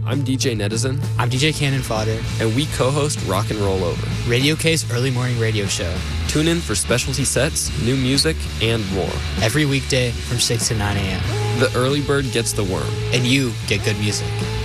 I'm DJ Netizen. I'm DJ Cannon Fodder. And we co-host Rock and Roll Over, Radio K's early morning radio show. Tune in for specialty sets, new music, and more. Every weekday from 6 to 9 a.m. The early bird gets the worm. And you get good music.